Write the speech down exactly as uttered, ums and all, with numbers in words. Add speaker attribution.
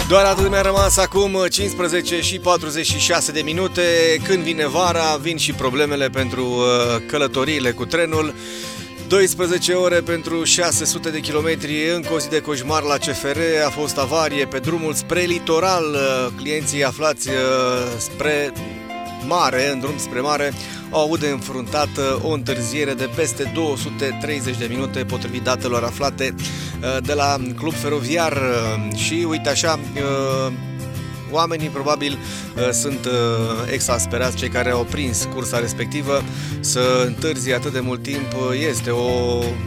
Speaker 1: Doar atât mi-a rămas acum, cincisprezece și patruzeci și șase de minute. Când vine vara, vin și problemele pentru călătoriile cu trenul. douăsprezece ore pentru șase sute de kilometri, încă o zi de coșmar la C F R. A fost avarie pe drumul spre litoral. Clienții aflați spre mare, în drum spre mare, au avut de înfruntat o întârziere de peste două sute treizeci de minute, potrivit datelor aflate de la Club Feroviar. Și uite așa, oamenii probabil sunt exasperați, cei care au prins cursa respectivă. Să întârzie atât de mult timp este o